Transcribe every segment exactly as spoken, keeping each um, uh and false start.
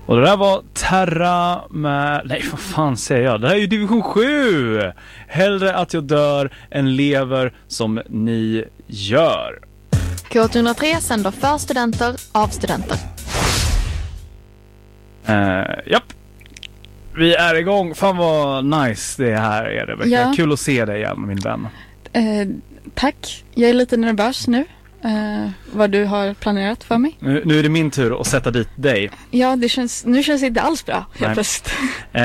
Och det där var Terra med... Nej, vad fan säger jag? Det här är ju division sju! Hellre att jag dör än lever som ni gör. K ett noll tre sänder för studenter av studenter. Uh, japp. Vi är igång. Fan vad nice det här är, Rebecka. Ja. Kul att se dig igen, min vän. Eh, tack. Jag är lite nervös nu. Eh, vad du har planerat för mig. Nu, nu är det min tur att sätta dit dig. Ja, det känns, nu känns det inte alls bra. Helt plötsligt. Eh,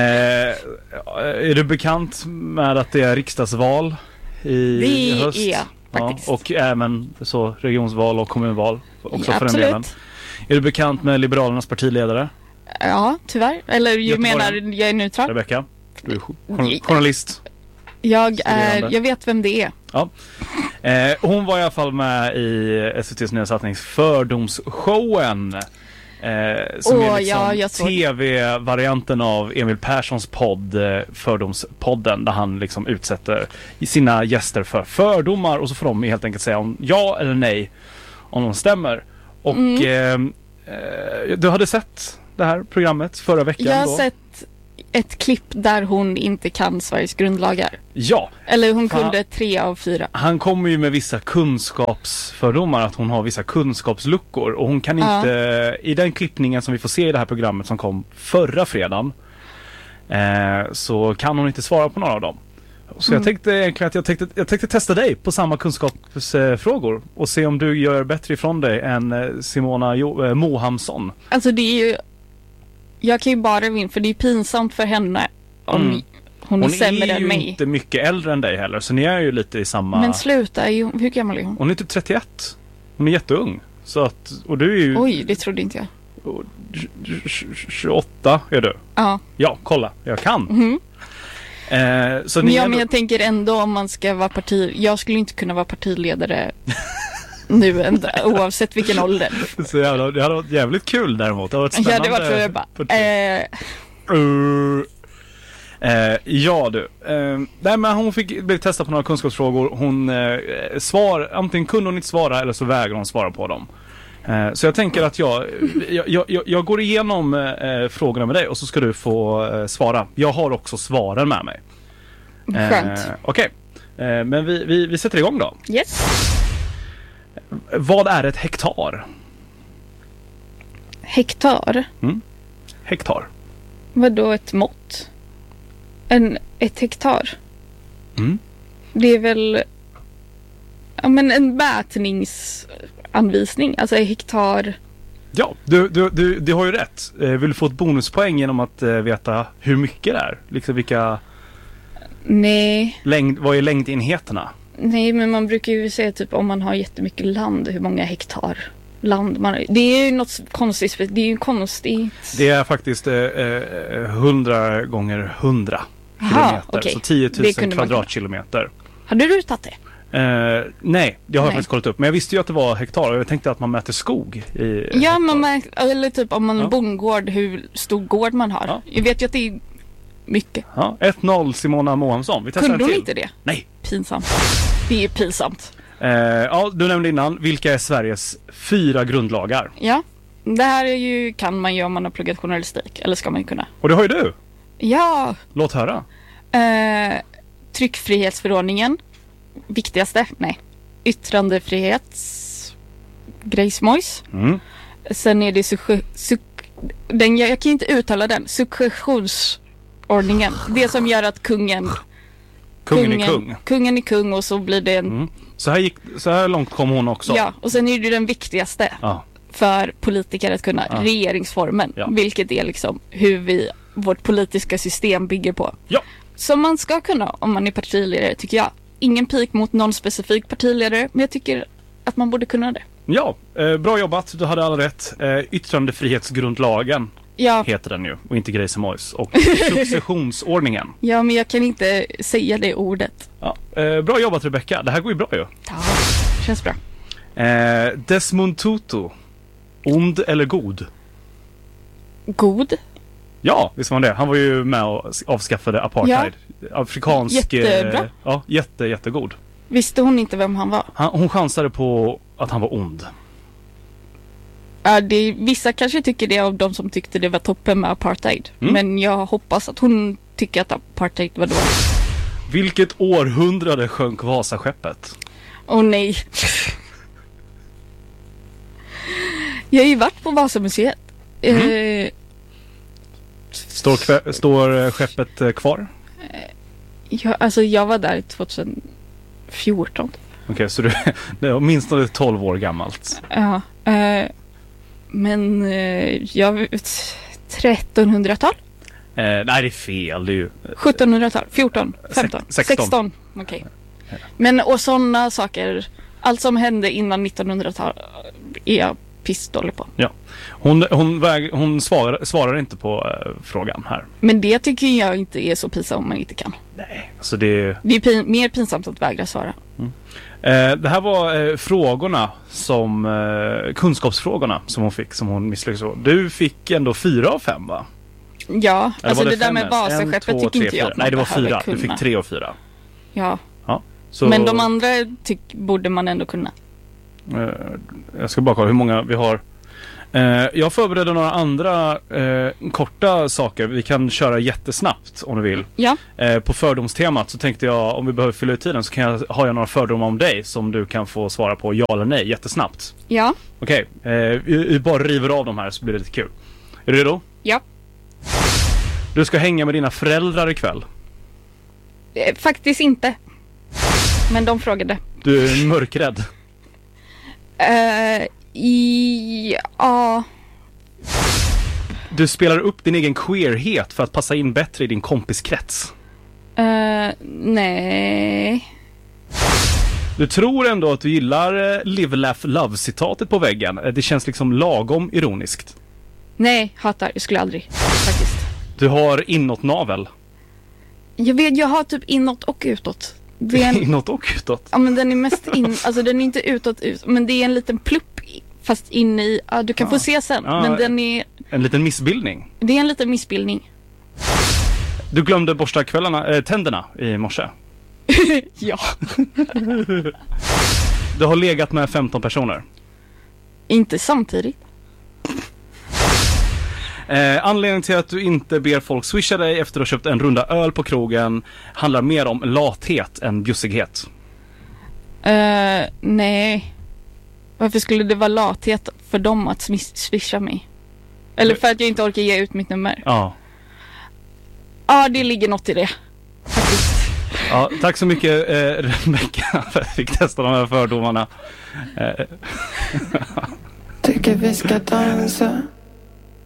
är du bekant med att det är riksdagsval i det höst? är faktiskt. Ja, och även så regionsval och kommunval också, ja, för den absolut. delen. Är du bekant med Liberalernas partiledare? Ja, tyvärr. Eller jag Göteborg. menar, jag är neutral. Rebecka, du är journal- journalist. Jag, är, jag vet vem det är. Ja. Eh, hon var i alla fall med i S V T:s nya satsning Fördomsshowen. Eh, som Åh, är liksom ja, jag såg. tv-varianten av Emil Perssons podd, eh, Fördomspodden, där han liksom utsätter sina gäster för fördomar och så får de helt enkelt säga om ja eller nej om de stämmer. Och Mm. eh, eh, du hade sett det här programmet förra veckan. Jag har då. sett ett klipp där hon inte kan Sveriges grundlagar. Ja. Eller hon Fan. kunde tre av fyra. Han kommer ju med vissa kunskapsfördomar, att hon har vissa kunskapsluckor och hon kan Ja. inte, i den klippningen som vi får se i det här programmet som kom förra fredagen, eh, så kan hon inte svara på några av dem. Så Mm. jag tänkte egentligen att jag tänkte, jag tänkte testa dig på samma kunskapsfrågor och se om du gör bättre ifrån dig än eh, Simona jo- eh, Mohamsson. Alltså det är ju... Jag kan ju bara vinna, för det är pinsamt för henne om Mm. hon, Hon är sämre är än ju mig. inte mycket äldre än dig heller, så ni är ju lite i samma... Men sluta, är hon- hur gammal är hon? Hon är typ trettioett. Hon är jätteung. Så att, och du är ju... Oj, det trodde inte jag. tjugoåtta är du. Ja. Ja, kolla. Jag kan. Mhm. Eh, så Men, ni ja, är men då- jag tänker ändå om man ska vara parti... Jag skulle inte kunna vara partiledare nu ändå, oavsett vilken ålder. så jävla, det hade varit jävligt kul däremot. Det hade varit Ja, spännande. det var tror jag bara. parti. Eh, Uh, eh, ja du. Eh, nej, men hon fick bli testad på några kunskapsfrågor. Hon eh, svar, antingen kunde hon inte svara eller så vägrar hon svara på dem. Eh, så jag tänker att jag, jag, jag, jag går igenom eh, frågorna med dig och så ska du få eh, svara. Jag har också svaren med mig. Eh, Skönt. Okej, eh, men vi, vi, vi sätter igång då. yes. Vad är ett hektar? Hektar? Hektar. Vadå ett mått? En, ett hektar? Mm. Det är väl... Ja, men en mätningsanvisning. Alltså hektar... Ja, du, du, du, du har ju rätt. Eh, vill du få ett bonuspoäng genom att eh, veta hur mycket det är? Liksom vilka Nej. längd, vad är längdenheterna? Nej, men man brukar ju säga typ om man har jättemycket land, hur många hektar land man har. Det är ju något konstigt. Det är ju konstigt. Det är faktiskt eh, eh, hundra gånger hundra Aha, kilometer. okej. Så tio Det tusen kunde man kvadratkilometer. Hade du tagit det? Eh, nej, det har jag Nej. faktiskt kollat upp. Men jag visste ju att det var hektar och jag tänkte att man mäter skog i Ja, hektar. men man, eller typ om man har Ja. bondgård, hur stor gård man har. Ja. Jag vet ju att det är mycket. Ja, ett noll Simona Mohamsson. Vi testar Kunde en hon till. inte det? Nej. Pinsamt. Det är pinsamt. Eh, ja, du nämnde innan. Vilka är Sveriges fyra grundlagar? Ja, det här är ju, kan man ju om man har pluggat journalistik. Eller ska man ju kunna. Och det har ju du. Ja, Låt höra. eh, tryckfrihetsförordningen. Viktigaste? Nej. Yttrandefrihets... Grejsmojs. Mm. Sen är det succe, suc, den, jag, jag kan inte uttala den. Successionsordningen. Det som gör att kungen... Kungen, är kung. Kungen är kung och så blir det en... Mm. Så, här gick, så här långt kom hon också. Ja, och sen är det ju den viktigaste Ja. för politiker att kunna. Ja. Regeringsformen. Ja. Vilket är liksom hur vi, vårt politiska system bygger på. Ja. Som man ska kunna om man är partiledare, tycker jag. Ingen pik mot någon specifik partiledare, men jag tycker att man borde kunna det. Ja, eh, bra jobbat. Du hade alla rätt. Eh, yttrandefrihetsgrundlagen Ja, heter den ju och inte Grejsmojs. Och successionsordningen. ja, men jag kan inte säga det ordet. Ja. Eh, bra jobbat Rebecka. Det här går ju bra ju. Ja, känns bra. Eh, Desmond Tutu. Ond eller god? God. Ja, visst var han det. Han var ju med och avskaffade apartheid. Afrikansk... Jättebra. Eh, ja, jätte, jättegod. Visste hon inte vem han var? Han, hon chansade på att han var ond. Ja, det, vissa kanske tycker det av de som tyckte det var toppen med apartheid. Mm. Men jag hoppas att hon tycker att apartheid var dåligt. Vilket århundrade sjönk Vasaskeppet? Åh oh, nej. Jag har ju varit på Vasamuseet. Mm. Eh, står, kve- står skeppet kvar? Ja, alltså jag var där tjugohundrafjorton. Okej, okay, så du, det är åtminstone tolv år gammalt. Ja, eh, men eh, jag vet trettonhundratal? Eh, nej, det är fel. Det är ju sjuttonhundratal, fjorton, femton, sexton. sexton. Okej. Okay. Men och sådana saker, allt som hände innan nittonhundratal är jag pissdålig på. Ja. Hon, hon, väg, hon svarar, svarar inte på uh, frågan här. Men det tycker jag inte är så pinsamt om man inte kan. Nej, alltså det... Det är pin- mer pinsamt att vägra svara. Mm. Eh, det här var eh, frågorna som... Eh, kunskapsfrågorna som hon fick, som hon misslyckades. Du fick ändå fyra av fem, va? Ja, eller alltså det, det där med Vasaskeppet tycker inte fyra. jag att Nej, det var fyra. kunna. Du fick tre och fyra. Ja. ja så... Men de andra tyck- borde man ändå kunna. Eh, jag ska bara kolla hur många vi har. Eh, jag förberedde några andra eh, korta saker. Vi kan köra jättesnabbt om du vill. Ja. Eh, på fördomstemat så tänkte jag, om vi behöver fylla ut tiden, så kan jag, har jag några fördomar om dig som du kan få svara på ja eller nej jättesnabbt. Ja. Okej, okay. eh, vi, vi bara river av dem här så blir det lite kul. Är du redo? Ja. Du ska hänga med dina föräldrar ikväll. Eh, faktiskt inte. Men de frågade. Du är mörkrädd. Uh, i, ja. Du spelar upp din egen queerhet för att passa in bättre i din kompiskrets. Uh, nej. Du tror ändå att du gillar uh, Live, Laugh, Love-citatet på väggen. Det känns liksom lagom ironiskt. Nej, hatar. Jag skulle aldrig. Faktiskt. Du har inåt-navel. Jag vet, jag har typ inåt och utåt. Det är en... inåt och utåt? Ja, men den är mest in... Alltså den är inte utåt ut. Men det är en liten plupp fast in i... Ja, du kan ah. få se sen. Ah, men den är... En liten missbildning. Det är en liten missbildning. Du glömde borsta kvällarna, äh, tänderna i morse. Ja. Du har legat med femton personer. Inte samtidigt. Eh, anledningen till att du inte ber folk swisha dig efter att ha köpt en runda öl på krogen handlar mer om lathet än bjussighet. Uh, nej. Varför skulle det vara lathet för dem att swisha mig? Eller för att jag inte orkar ge ut mitt nummer? Ja. Ja, det ligger något i det. Faktiskt. Ja, tack så mycket eh, Rebecca för att jag fick testa de här fördomarna. Eh. Tycker vi ska dansa.